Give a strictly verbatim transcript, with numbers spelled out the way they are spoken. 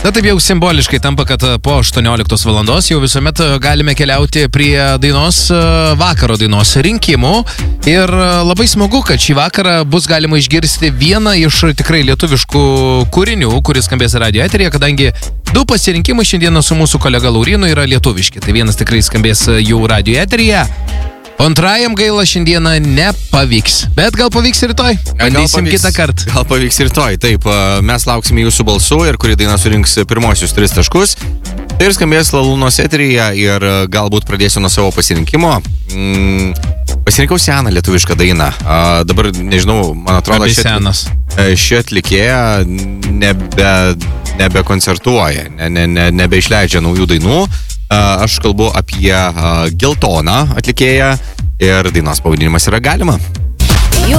Na taip jau simboliškai tampa, kad po aštuonioliktos valandos jau visuomet galime keliauti prie dainos, vakaro dainos rinkimų. Ir labai smagu, kad šį vakarą bus galima išgirsti vieną iš tikrai lietuviškų kūrinių, kuris skambės radio eteryje, kadangi du pasirinkimai šiandieną su mūsų kolega Laurinu yra lietuviški. Tai vienas tikrai skambės jau radio eteryje. Antrajam gaila šiandieną nepavyks. Bet gal pavyks rytoj? Bandysim kitą kartą. Gal pavyks rytoj, taip. Mes lauksime jūsų balsų ir kuri daina surinks pirmosius tris taškus. Tai ir skambės Lalūnos eteryje ir galbūt pradėsiu nuo savo pasirinkimo. Mm, pasirinkau seną lietuvišką dainą. A, dabar, nežinau, man atrodo, ši, ši atlikėja nebe, nebe koncertuoja, ne, ne, ne, nebeišleidžia naujų dainų. Aš kalbu apie Geltoną atlikėją ir dainos pavadinimas yra Galima.